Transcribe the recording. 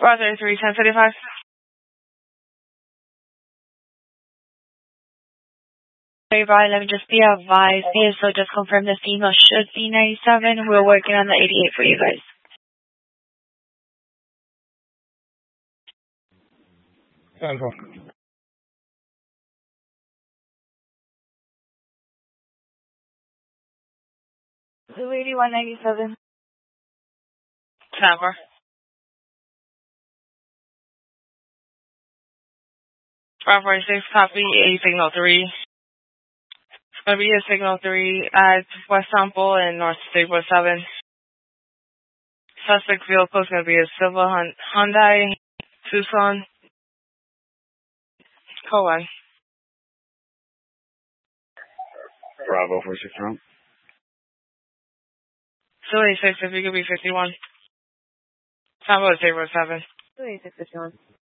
Roger, 31055. Hey, Brian, let me just be advised here, so just confirm this email should be 97. We're working on the 88 for you guys. Central. 28197. Tower. Bravo 6, copy, A signal 3. It's going to be a signal 3 at West Temple and North Stable 7. Suspect vehicle is going to be a silver Hyundai Tucson. Call 1. Bravo 46 Trump. 286, if you could be 51. Temple 07. 28651.